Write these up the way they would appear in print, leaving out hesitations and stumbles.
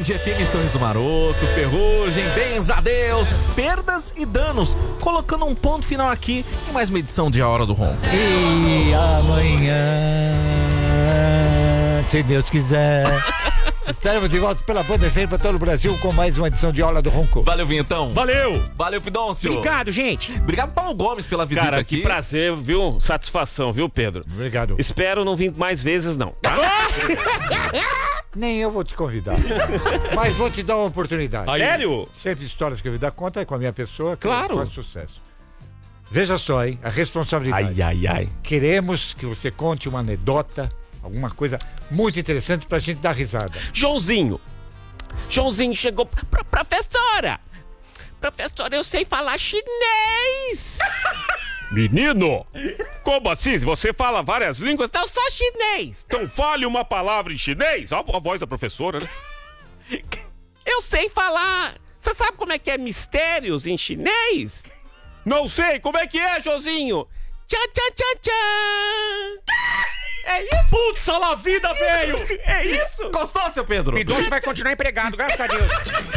Band FM Sorriso Maroto, Ferrugem, bens a Deus, perdas e danos, colocando um ponto final aqui em mais uma edição de A Hora do Ronco. E amanhã, se Deus quiser, estaremos de volta pela Band FM para todo o Brasil com mais uma edição de A Hora do Ronco. Valeu, Vinhetão. Valeu! Valeu, Pidôncio. Obrigado, gente. Obrigado, Paulo Gomes, pela visita Cara, aqui. que prazer, viu? Satisfação, viu, Pedro? Obrigado. Espero não vir mais vezes, não. Tá? Nem eu vou te convidar, mas vou te dar uma oportunidade. Sério? Sempre histórias que a vida conta é com a minha pessoa, que Claro. faz sucesso. Veja só, hein, a responsabilidade. Ai. Queremos que você conte uma anedota, alguma coisa muito interessante pra gente dar risada. Joãozinho chegou pra professora. Professora, eu sei falar chinês. Menino, como assim? Você fala várias línguas? Não, só chinês. Então fale uma palavra em chinês. Olha a voz da professora, né? Eu sei falar. Você sabe como é que é mistérios em chinês? Não sei. Como é que é, Joãozinho? Tchan, tchan, tchan, tchan. É isso? Putz, a vida, velho. É isso? Gostou, seu Pedro? Pidôncio vai continuar empregado, graças a Deus.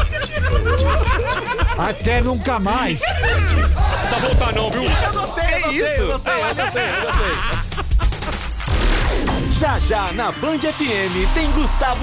Até nunca mais. Não precisa voltar não, viu? Eu gostei. Já na Band FM tem Gustavo